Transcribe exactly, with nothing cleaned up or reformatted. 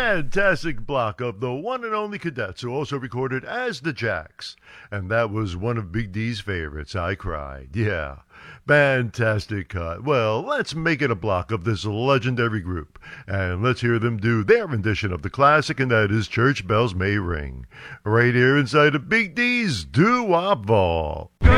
fantastic block of the one and only Cadets, who also recorded as the Jacks. And that was one of Big D's favorites, I Cried. Yeah, fantastic cut. Well, let's make it a block of this legendary group, and let's hear them do their rendition of the classic, and that is Church Bells May Ring, right here inside of Big D's Doo-Wop Vault.